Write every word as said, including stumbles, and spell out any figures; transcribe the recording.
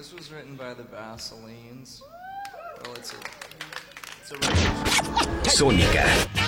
This was written by the Vaselines. Well, it's a, it's a Sónica.